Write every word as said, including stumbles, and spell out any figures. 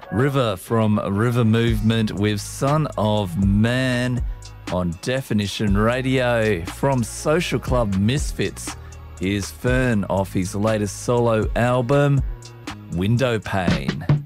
River from River Movement with Son of Man on Definition Radio. From Social Club Misfits, here's Fern off his latest solo album, Window Pane.